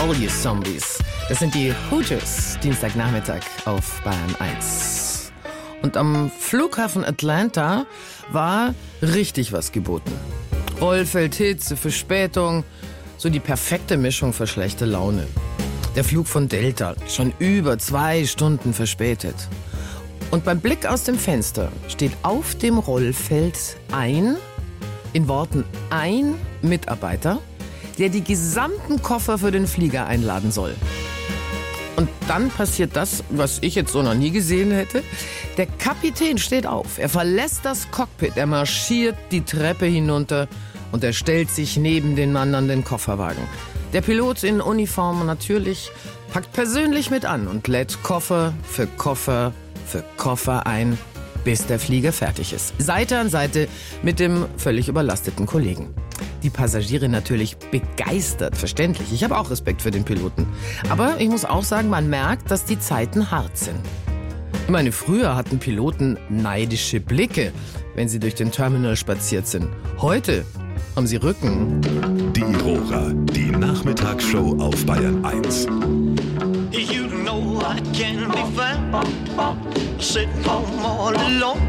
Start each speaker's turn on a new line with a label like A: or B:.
A: all you Zombies. Das sind die Hooters, Dienstagnachmittag auf Bayern 1. Und am Flughafen Atlanta war richtig was geboten. Rollfeld, Hitze, Verspätung, so die perfekte Mischung für schlechte Laune. Der Flug von Delta, schon über 2 Stunden verspätet. Und beim Blick aus dem Fenster steht auf dem Rollfeld in Worten ein Mitarbeiter, der die gesamten Koffer für den Flieger einladen soll. Und dann passiert das, was ich jetzt so noch nie gesehen hätte. Der Kapitän steht auf, er verlässt das Cockpit, er marschiert die Treppe hinunter und er stellt sich neben den Mann an den Kofferwagen. Der Pilot in Uniform natürlich packt persönlich mit an und lädt Koffer für Koffer für Koffer ein, bis der Flieger fertig ist. Seite an Seite mit dem völlig überlasteten Kollegen. Die Passagiere natürlich begeistert, verständlich. Ich habe auch Respekt für den Piloten. Aber ich muss auch sagen, man merkt, dass die Zeiten hart sind. Ich meine, früher hatten Piloten neidische Blicke, wenn sie durch den Terminal spaziert sind. Heute haben sie Rücken.
B: Die Rohrer, die Nachmittagsshow auf Bayern 1.
C: You know I can't be found sitting home all alone.